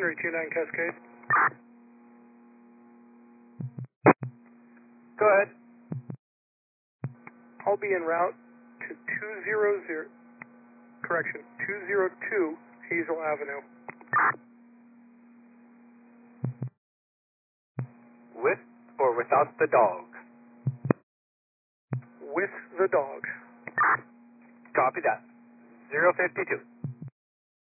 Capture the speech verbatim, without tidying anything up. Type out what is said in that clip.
Henry two nine Cascade. Go ahead. I'll be en route to two hundred, correction, two oh two Hazel Avenue. With or without the dog? With the dog. Copy that. zero fifty-two.